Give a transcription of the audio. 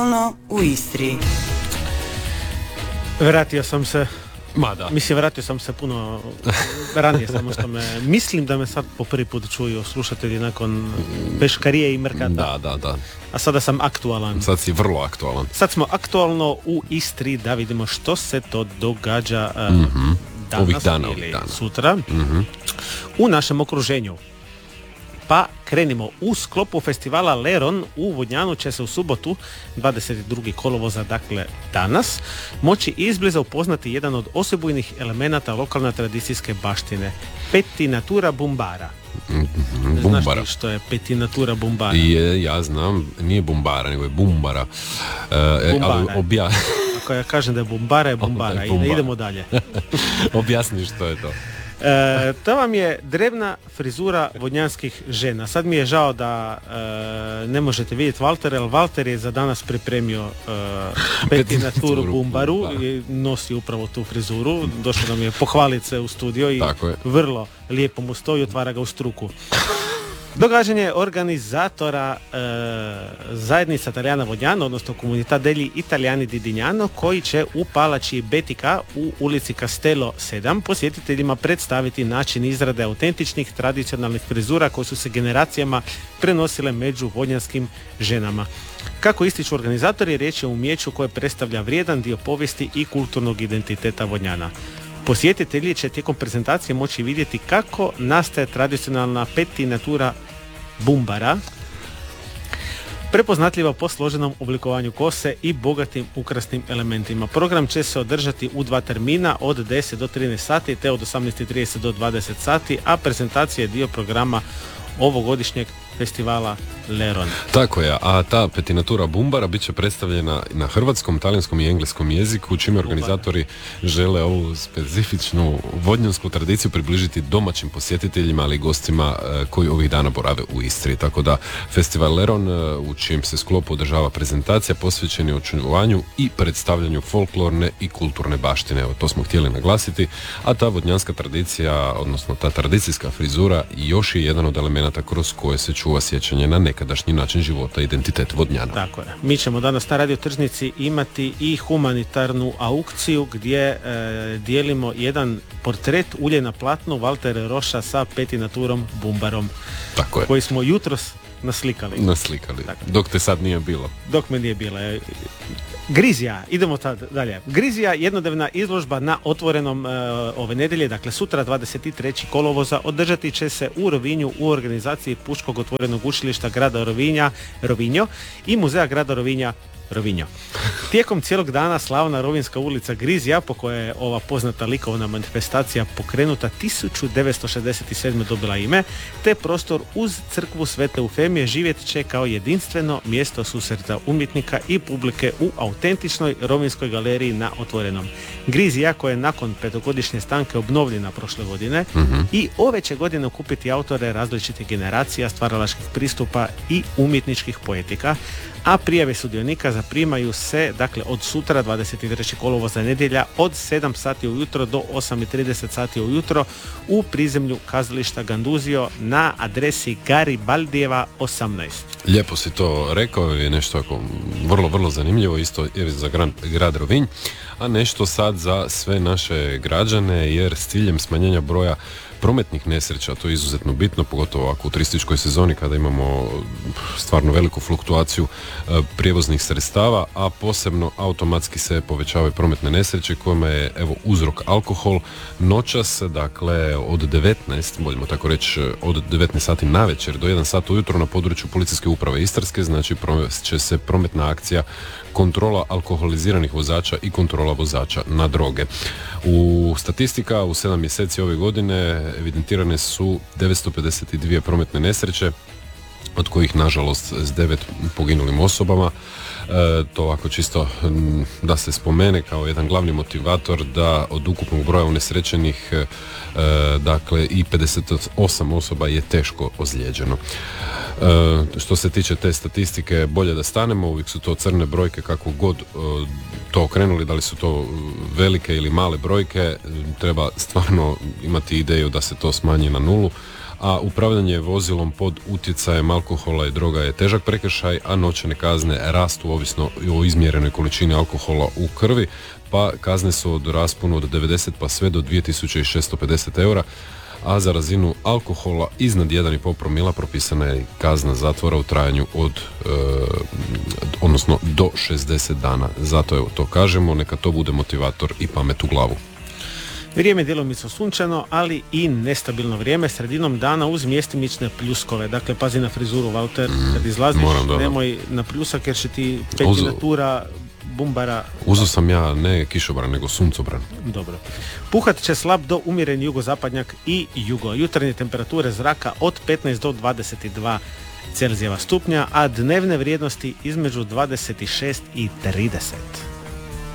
u Istri. Vratio sam se. Da. Mislim, vratio sam se puno ranije, samo što mislim da me sad po prvi put čuju slušatelji nakon Peškarije i Mrkata. Da. A sada sam aktualan. Sad si vrlo aktualan. Sad smo aktualno u Istri da vidimo što se to događa danas ovih dana. Sutra u našem okruženju. Pa krenimo. U sklopu festivala Leron u Vodnjanu će se u subotu 22. kolovoza, dakle danas, moći izbliza upoznati jedan od osebujnih elemenata lokalne tradicijske baštine, petinatura bumbara. Bumbara. Znaš li što je petinatura bumbara? Ja znam, nije bumbara, nego je bumbara. Bumbara. Ako ja kažem da je bumbara, je bumbara. I ne idemo dalje. Objasni što je to. To vam je drevna frizura vodnjanskih žena. Sad mi je žao da ne možete vidjeti Valter, jer Valter je za danas pripremio petinaturu bumbaru i nosi upravo tu frizuru. Došao nam je pohvaliti se u studio i vrlo lijepo mu stoji, otvara ga u struku. Događanje organizatora zajednica Talijana Vodnjano, odnosno Comunità degli Italiani di Dignano, koji će u palači Betika u ulici Castello 7 posjetiteljima predstaviti način izrade autentičnih tradicionalnih frizura koje su se generacijama prenosile među vodnjanskim ženama. Kako ističu organizatori, riječ je o umijeću koje predstavlja vrijedan dio povijesti i kulturnog identiteta Vodnjana. Posjetitelji će tijekom prezentacije moći vidjeti kako nastaje tradicionalna petinatura bumbara, prepoznatljiva po složenom oblikovanju kose i bogatim ukrasnim elementima. Program će se održati u 2 termina od 10 do 13 sati te od 18:30 do 20 sati, a prezentacija je dio programa ovogodišnjeg festivala Leron. Tako je, a ta petinatura bumbara bit će predstavljena na hrvatskom, talijanskom i engleskom jeziku, čime organizatori žele ovu specifičnu vodnjansku tradiciju približiti domaćim posjetiteljima, ali i gostima koji ovih dana borave u Istri. Tako da festival Leron, u čijem se sklopu održava prezentacija, posvećen je očuvanju i predstavljanju folklorne i kulturne baštine. Evo, to smo htjeli naglasiti, a ta vodnjanska tradicija, odnosno ta tradicijska frizura, još je jedan od elemenata kroz koje se čuva sjećanje na nekadašnji način života i identitet Vodnjana. Tako je. Mi ćemo danas na Radio Tržnici imati i humanitarnu aukciju gdje dijelimo jedan portret ulje na platnu Valtera Roša sa petinaturom bumbarom. Tako je. Koji smo jutros naslikali. Dok te sad nije bilo. Dok me nije bilo. Grizija, idemo dalje. Grizija, jednodnevna izložba na otvorenom ove nedjelje, dakle sutra 23. kolovoza, održati će se u Rovinju u organizaciji Pučkog otvorenog učilišta grada Rovinjo i muzeja grada Rovinjo. Tijekom cijelog dana slavna Rovinjska ulica Grizija, po kojoj je ova poznata likovna manifestacija pokrenuta 1967. dobila ime, te prostor uz crkvu Svete Eufemije živjet će kao jedinstveno mjesto susreta umjetnika i publike u autentičnoj Rovinjskoj galeriji na otvorenom. Grizija, koja je nakon 5-godišnje stanke obnovljena prošle godine i ove će godine okupiti autore različitih generacija, stvaralačkih pristupa i umjetničkih poetika, a prijave sudionika zaprimaju se, dakle, od sutra 23. kolovoza nedjelja od 7 sati ujutro do 8:30 sati ujutro u prizemlju kazališta Ganduzio na adresi Garibaldijeva 18. Lijepo si to rekao, je nešto ako vrlo, vrlo zanimljivo, isto za grad Rovinj, a nešto sad za sve naše građane, jer s ciljem smanjenja broja prometnih nesreća, to je izuzetno bitno, pogotovo ako u turističkoj sezoni kada imamo stvarno veliku fluktuaciju prijevoznih sredstava, a posebno automatski se povećavaju prometne nesreće kojima je uzrok alkohol. Noćas, dakle od 19, možemo tako reći, od 19 sati navečer do 1 sat ujutro na području Policijske uprave Istarske, znači će se prometna akcija kontrola alkoholiziranih vozača i kontrola vozača na droge. U statistika u 7 mjeseci ove godine evidentirane su 952 prometne nesreće, od kojih nažalost s 9 poginulim osobama. To ovako čisto da se spomene kao jedan glavni motivator da od ukupnog broja unesrećenih dakle i 58 osoba je teško ozlijeđeno. Što se tiče te statistike, bolje da stanemo, uvijek su to crne brojke, kako god to okrenuli, da li su to velike ili male brojke, treba stvarno imati ideju da se to smanji na nulu, a upravljanje vozilom pod utjecajem alkohola i droga je težak prekršaj, a novčane kazne rastu ovisno o izmjerenoj količini alkohola u krvi, pa kazne su od rasponu od 90 pa sve do 2650 eura, a za razinu alkohola iznad 1,5 promila propisana je kazna zatvora u trajanju odnosno do 60 dana. Zato evo to kažemo, neka to bude motivator i pamet u glavu. Vrijeme djelomično sunčano, ali i nestabilno vrijeme, sredinom dana uz mjestimične pljuskove. Dakle, pazi na frizuru, Valter, kad izlaziš, nemoj na pljusak jer će ti petinatura bumbara. Uzeo sam ja ne kišobran, nego suncobran. Dobro. Puhat će slab do umjeren jugozapadnjak i jugo. Jutarnje temperature zraka od 15 do 22 Celzijeva stupnja, a dnevne vrijednosti između 26 i 30.